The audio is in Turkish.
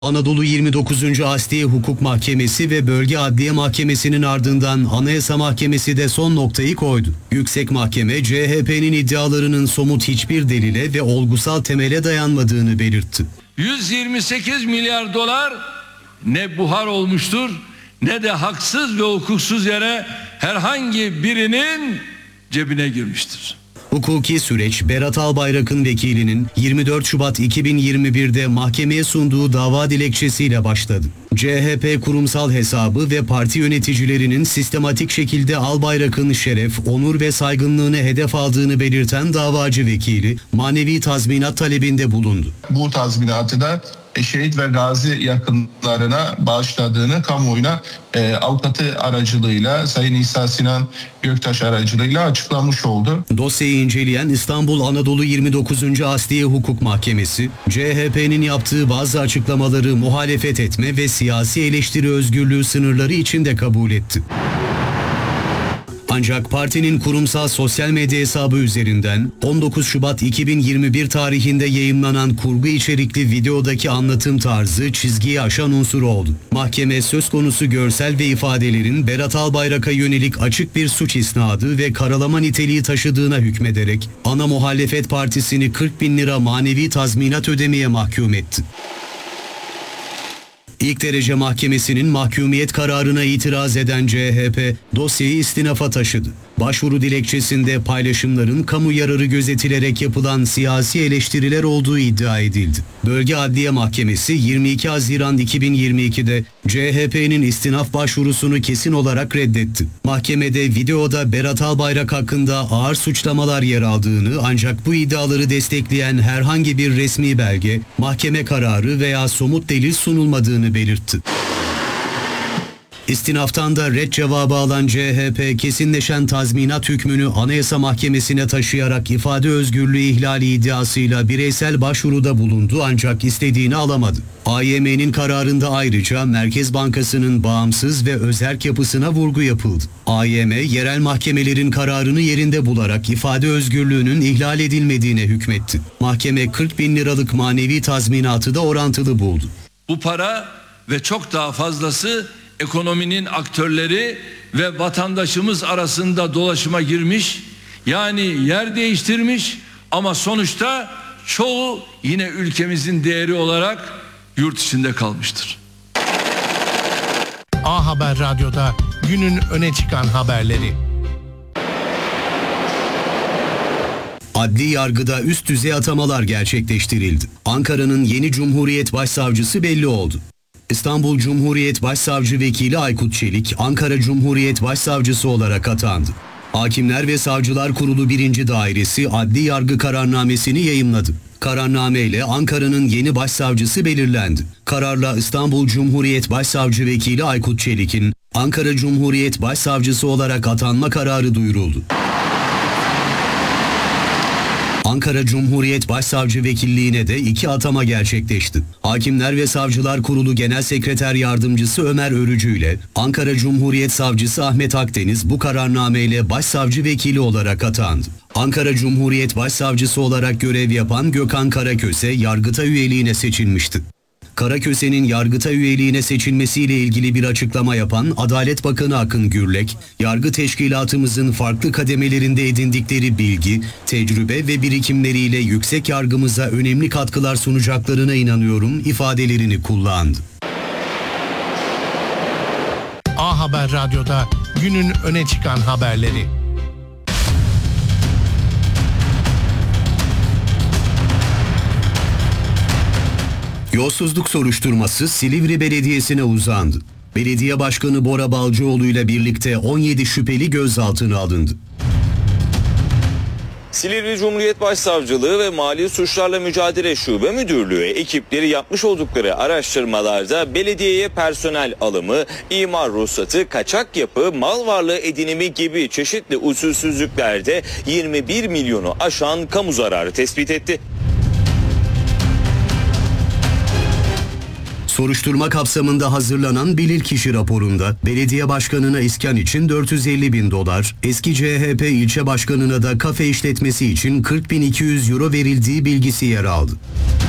Anadolu 29. Asliye Hukuk Mahkemesi ve Bölge Adliye Mahkemesi'nin ardından Anayasa Mahkemesi de son noktayı koydu. Yüksek Mahkeme, CHP'nin iddialarının somut hiçbir delile ve olgusal temele dayanmadığını belirtti. 128 milyar dolar ne buhar olmuştur ne de haksız ve hukuksuz yere herhangi birinin cebine girmiştir. Hukuki süreç, Berat Albayrak'ın vekilinin 24 Şubat 2021'de mahkemeye sunduğu dava dilekçesiyle başladı. CHP kurumsal hesabı ve parti yöneticilerinin sistematik şekilde Albayrak'ın şeref, onur ve saygınlığını hedef aldığını belirten davacı vekili manevi tazminat talebinde bulundu. Bu tazminatı da şehit ve gazi yakınlarına bağışladığını kamuoyuna avukatı aracılığıyla Sayın İsa Sinan Göktaş aracılığıyla açıklamış oldu. Dosyayı inceleyen İstanbul Anadolu 29. Asliye Hukuk Mahkemesi, CHP'nin yaptığı bazı açıklamaları muhalefet etme ve siyasi eleştiri özgürlüğü sınırları içinde kabul etti. Ancak partinin kurumsal sosyal medya hesabı üzerinden 19 Şubat 2021 tarihinde yayımlanan kurgu içerikli videodaki anlatım tarzı çizgiyi aşan unsur oldu. Mahkeme söz konusu görsel ve ifadelerin Berat Albayrak'a yönelik açık bir suç isnadı ve karalama niteliği taşıdığına hükmederek ana muhalefet partisini 40.000 lira manevi tazminat ödemeye mahkum etti. İlk derece mahkemesinin mahkumiyet kararına itiraz eden CHP dosyayı istinafa taşıdı. Başvuru dilekçesinde paylaşımların kamu yararı gözetilerek yapılan siyasi eleştiriler olduğu iddia edildi. Bölge Adliye Mahkemesi 22 Haziran 2022'de CHP'nin istinaf başvurusunu kesin olarak reddetti. Mahkemede videoda Berat Albayrak hakkında ağır suçlamalar yer aldığını ancak bu iddiaları destekleyen herhangi bir resmi belge, mahkeme kararı veya somut delil sunulmadığını belirtti. İstinaftan da red cevabı alan CHP kesinleşen tazminat hükmünü Anayasa Mahkemesi'ne taşıyarak ifade özgürlüğü ihlali iddiasıyla bireysel başvuruda bulundu ancak istediğini alamadı. AYM'nin kararında ayrıca Merkez Bankası'nın bağımsız ve özerk yapısına vurgu yapıldı. AYM, yerel mahkemelerin kararını yerinde bularak ifade özgürlüğünün ihlal edilmediğine hükmetti. Mahkeme 40.000 liralık manevi tazminatı da orantılı buldu. Bu para ve çok daha fazlası ekonominin aktörleri ve vatandaşımız arasında dolaşıma girmiş, yani yer değiştirmiş ama sonuçta çoğu yine ülkemizin değeri olarak yurt içinde kalmıştır. A Haber Radyo'da günün öne çıkan haberleri. Adli yargıda üst düzey atamalar gerçekleştirildi. Ankara'nın yeni Cumhuriyet Başsavcısı belli oldu. İstanbul Cumhuriyet Başsavcı Vekili Aykut Çelik, Ankara Cumhuriyet Başsavcısı olarak atandı. Hakimler ve Savcılar Kurulu 1. Dairesi adli yargı kararnamesini yayımladı. Kararname ile Ankara'nın yeni başsavcısı belirlendi. Kararla İstanbul Cumhuriyet Başsavcı Vekili Aykut Çelik'in Ankara Cumhuriyet Başsavcısı olarak atanma kararı duyuruldu. Ankara Cumhuriyet Başsavcı Vekilliğine de 2 atama gerçekleşti. Hakimler ve Savcılar Kurulu Genel Sekreter Yardımcısı Ömer Örücü ile Ankara Cumhuriyet Savcısı Ahmet Akdeniz bu kararnameyle Başsavcı Vekili olarak atandı. Ankara Cumhuriyet Başsavcısı olarak görev yapan Gökhan Karaköse Yargıtay üyeliğine seçilmişti. Karaköse'nin Yargıtay üyeliğine seçilmesiyle ilgili bir açıklama yapan Adalet Bakanı Akın Gürlek, yargı teşkilatımızın farklı kademelerinde edindikleri bilgi, tecrübe ve birikimleriyle yüksek yargımıza önemli katkılar sunacaklarına inanıyorum ifadelerini kullandı. A Haber Radyo'da günün öne çıkan haberleri. Yolsuzluk soruşturması Silivri Belediyesi'ne uzandı. Belediye Başkanı Bora Balcıoğlu ile birlikte 17 şüpheli gözaltına alındı. Silivri Cumhuriyet Başsavcılığı ve Mali Suçlarla Mücadele Şube Müdürlüğü ekipleri yapmış oldukları araştırmalarda belediyeye personel alımı, imar ruhsatı, kaçak yapı, mal varlığı edinimi gibi çeşitli usulsüzlüklerde 21 milyonu aşan kamu zararı tespit etti. Soruşturma kapsamında hazırlanan bilirkişi raporunda belediye başkanına iskan için 450.000 dolar, eski CHP ilçe başkanına da kafe işletmesi için 40.200 euro verildiği bilgisi yer aldı.